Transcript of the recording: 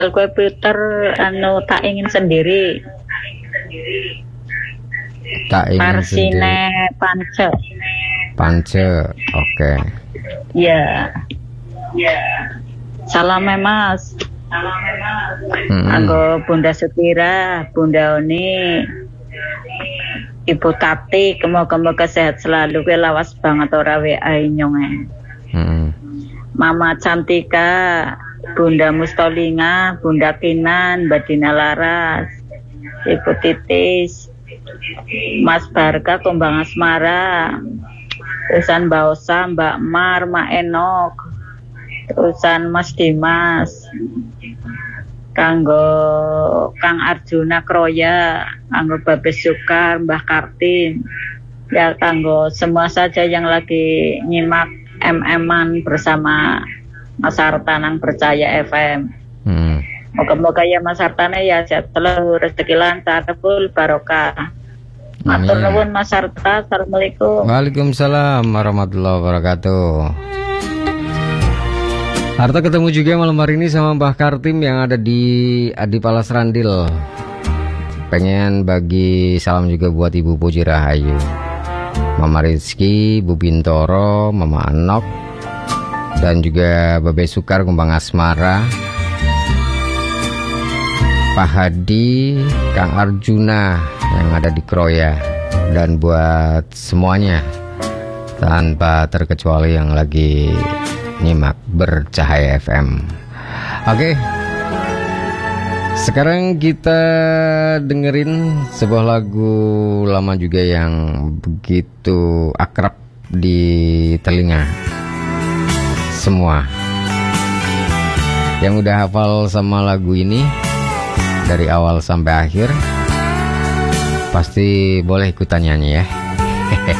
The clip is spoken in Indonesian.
kue puter anu tak ingin sendiri. Tak ingin Parsine sendiri. Pance. Pance, oke. Ya. Salam Mas. Anggo Bunda Sutira, Bunda Oni, Ibu Tati, semoga sehat selalu. Kowe lawas banget ora WA nyong. Mama Cantika, Bunda Mustolinga, Bunda Kinan, Mbak Dina Laras, Ibu Titis, Mas Barka, Kumbang Asmara, terusan Mbak Osa, Mbak Mar, Mak Enok, terusan Mas Dimas, kanggo Kang Arjuna Kroya, kanggo Babes Sukar, Mbah Kartin, ya kanggo semua saja yang lagi nyimak MM-an bersama Mas Hartanang Percaya FM. Moga-moga ya Mas Hartana ya sehat selalu, rezeki lancar, full barokah. Matur nuwun Mas Harta. Assalamualaikum. Waalaikumsalam warahmatullahi wabarakatuh. Harta ketemu juga malam hari ini sama Mbah Kartim yang ada di Adipalas Randil. Pengen bagi salam juga buat Ibu Puji Rahayu, Mama Rizky, Bu Bintoro, Mama Anok, dan juga Babe Sukar, Kumbang Asmara, Pak Hadi, Kang Arjuna yang ada di Kroya, dan buat semuanya tanpa terkecuali yang lagi nyimak Bercahaya FM. Oke, sekarang kita dengerin sebuah lagu lama juga yang begitu akrab di telinga semua. Yang udah hafal sama lagu ini dari awal sampai akhir pasti boleh ikutan nyanyi ya.